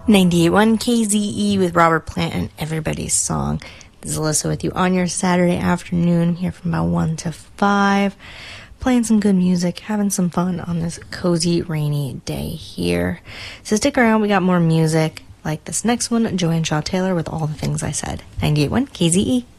98.1 KZE with Robert Plant and Everybody's Song. This is Alyssa with you on your Saturday afternoon. I'm here from about 1 to 5, playing some good music, having some fun on this cozy, rainy day here. So stick around, we got more music like this next one, Joanne Shaw Taylor with All the Things I Said. 98.1 KZE.